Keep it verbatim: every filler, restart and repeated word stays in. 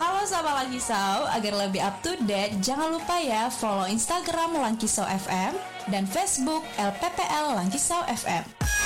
Halo Sobat Langkisau, agar lebih up to date, jangan lupa ya follow Instagram Langkisau F M dan Facebook L P P L Langkisau F M.